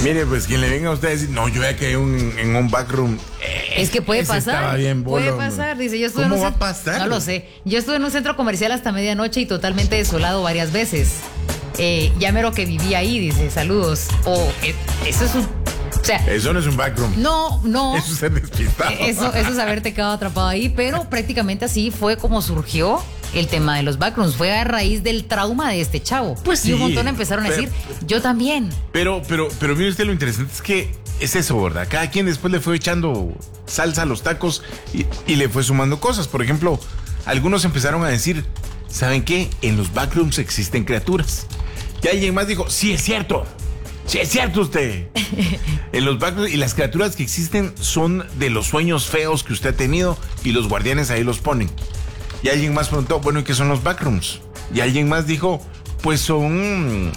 Mire, pues quien le venga a usted a decir, no, yo ya quedé en un backroom. Es que puede pasar. Estaba bien bolo, puede pasar. Dice, yo estuve ¿Cómo en un va a pasar? No lo sé. Yo estuve en un centro comercial hasta medianoche y totalmente desolado varias veces. Ya mero que viví ahí, dice, saludos. Eso es un... O sea, eso no es un backroom. No. Eso es ser despistado. Eso es haberte quedado atrapado ahí, pero prácticamente así fue como surgió el tema de los backrooms. Fue a raíz del trauma de este chavo. Pues sí. Y un montón empezaron a decir, yo también. Pero mire usted, lo interesante es que es eso, ¿verdad? Cada quien después le fue echando salsa a los tacos y le fue sumando cosas. Por ejemplo, algunos empezaron a decir, ¿saben qué? En los backrooms existen criaturas. Y alguien más dijo, sí es cierto usted. En los backrooms, y las criaturas que existen son de los sueños feos que usted ha tenido y los guardianes ahí los ponen. Y alguien más preguntó, bueno, ¿y qué son los backrooms? Y alguien más dijo, pues son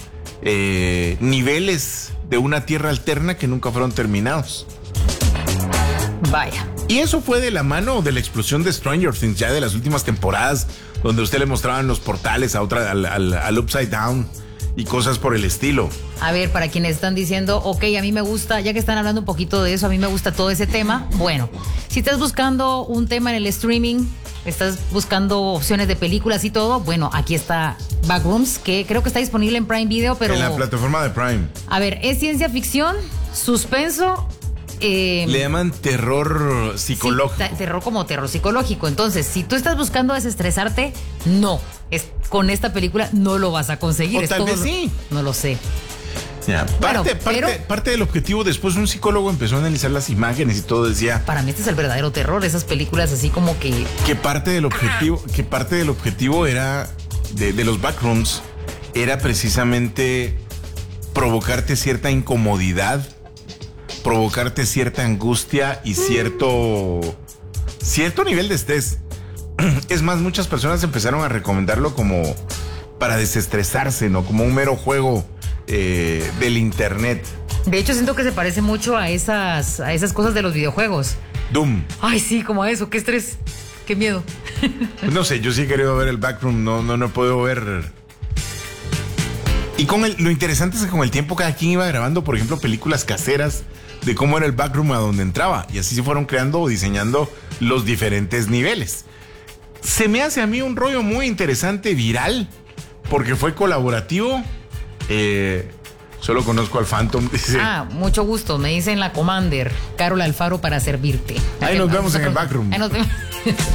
niveles de una tierra alterna que nunca fueron terminados. Vaya. Y eso fue de la mano de la explosión de Stranger Things, ya de las últimas temporadas, donde usted le mostraban los portales al Upside Down y cosas por el estilo. A ver, para quienes están diciendo, ok, a mí me gusta, ya que están hablando un poquito de eso, a mí me gusta todo ese tema. Bueno, si estás buscando un tema en el streaming, estás buscando opciones de películas y todo, bueno, aquí está Backrooms, que creo que está disponible en Prime Video, pero... En la plataforma de Prime. A ver, es ciencia ficción, suspenso... le llaman terror psicológico. Sí, terror como terror psicológico. Entonces, si tú estás buscando desestresarte, no. Con esta película no lo vas a conseguir. O tal vez sí. No lo sé. Ya, parte del objetivo, después un psicólogo empezó a analizar las imágenes y todo, decía... Para mí este es el verdadero terror, esas películas así como que... Que parte del objetivo era, de los backrooms, era precisamente provocarte cierta incomodidad, provocarte cierta angustia y cierto nivel de estrés. Es más, muchas personas empezaron a recomendarlo como para desestresarse, ¿no? Como un mero juego del internet. De hecho, siento que se parece mucho a esas cosas de los videojuegos. Doom. Ay, sí, como a eso. Qué estrés. Qué miedo. No sé, yo sí he querido ver el backroom, no puedo ver. Y lo interesante es que con el tiempo cada quien iba grabando, por ejemplo, películas caseras de cómo era el backroom a donde entraba. Y así se fueron creando o diseñando los diferentes niveles. Se me hace a mí un rollo muy interesante, viral, porque fue colaborativo. Solo conozco al Phantom. Dice. Mucho gusto. Me dicen la Commander, Carol Alfaro, para servirte. Ahí nos vemos en el backroom. Ahí nos vemos.